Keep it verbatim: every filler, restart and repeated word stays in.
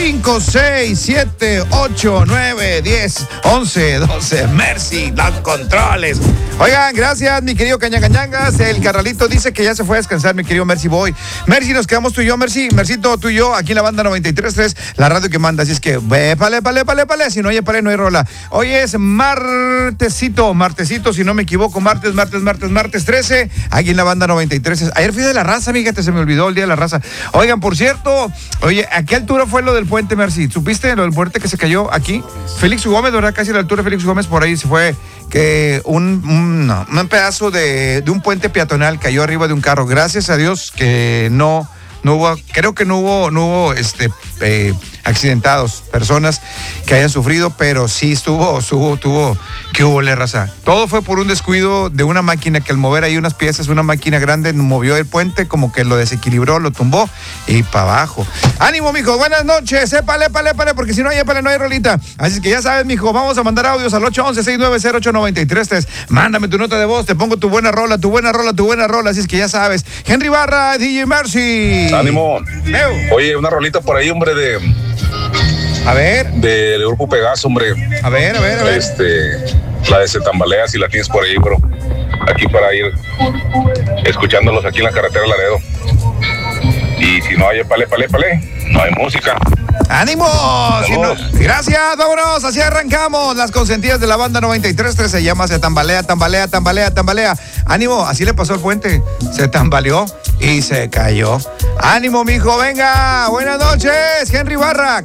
cinco, seis, siete, ocho, nueve, diez, once, doce. Mercy, los controles. Oigan, gracias, mi querido Cañacañangas. El carnalito dice que ya se fue a descansar, mi querido Mercy Boy. Mercy, nos quedamos tú y yo, Mercy. Mercito, tú y yo, aquí en la banda noventa y tres punto tres, la radio que manda. Así es que, ve, pale, pale, pale, pale. Si no hay pale, no hay rola. Hoy es martesito, martesito, si no me equivoco, martes, martes, martes, martes trece, aquí en la banda noventa y tres. Ayer fui de la raza, fíjate, se me olvidó el día de la raza. Oigan, por cierto, oye, ¿a qué altura fue lo del puente, Mercy? ¿Supiste lo del puente que se cayó aquí? Félix Gómez, ¿verdad? Casi a la altura de Félix Gómez, por ahí se fue, que un, un, no, un pedazo de, de un puente peatonal cayó arriba de un carro. Gracias a Dios que no, no hubo, creo que no hubo, no hubo, este, eh, accidentados, personas que hayan sufrido, pero sí estuvo, estuvo, tuvo, que hubo la raza. Todo fue por un descuido de una máquina que al mover ahí unas piezas, una máquina grande movió el puente, como que lo desequilibró, lo tumbó y para abajo. Ánimo, mijo, buenas noches, épale, épale, épale, porque si no hay épale, no hay rolita. Así que ya sabes, mijo, vamos a mandar audios al ocho once, seis nueve cero, ocho nueve tres tres. Mándame tu nota de voz, te pongo tu buena rola, tu buena rola, tu buena rola, así es que ya sabes. Henry Barra, D J Mercy. Ánimo. Oye, una rolita por ahí, hombre, de... A ver. Del grupo Pegaso, hombre. A ver, a ver, a ver. Este, la de Se Tambalea, si la tienes por ahí, bro. Aquí para ir escuchándolos aquí en la carretera Laredo. Y si no hay pale, pale, pale, no hay música. ¡Ánimo! Si no, gracias, vámonos, así arrancamos. Las consentidas de la banda noventa y tres punto tres se llama Se Tambalea, Tambalea, Tambalea, Tambalea. Ánimo, así le pasó al puente. Se tambaleó y se cayó. Ánimo, mijo, venga. Buenas noches, Henry Barra.